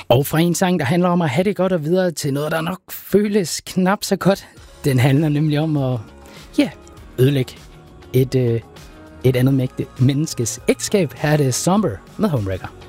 Og fra en sang, der handler om at have det godt og videre til noget, der nok føles knap så godt. Den handler nemlig om at ødelægge et andet menneskes ægteskab. Her er det Somber med Homewrecker.